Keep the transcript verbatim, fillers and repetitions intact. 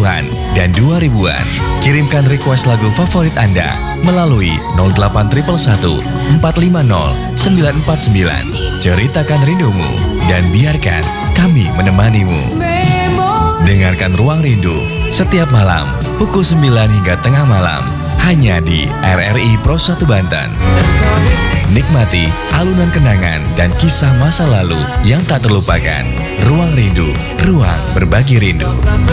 puluhan dan dua ribuan. Kirimkan request lagu favorit Anda melalui nol delapan satu satu empat lima nol sembilan empat sembilan. Ceritakan rindumu dan biarkan kami menemanimu. Dengarkan Ruang Rindu setiap malam pukul sembilan hingga tengah malam hanya di R R I Pro satu Banten. Nikmati alunan kenangan dan kisah masa lalu yang tak terlupakan. Ruang Rindu, ruang berbagi rindu.